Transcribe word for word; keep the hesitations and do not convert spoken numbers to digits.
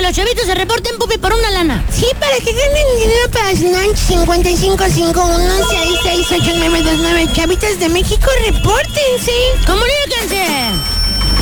los chavitos se reporten, Pupi, por una lana. Sí, para que ganen dinero para su lunch. Cincuenta y cinco cinco uno seis seis ocho nueve dos nueve. Chavitas de México, repórtense. ¡Comuníquense!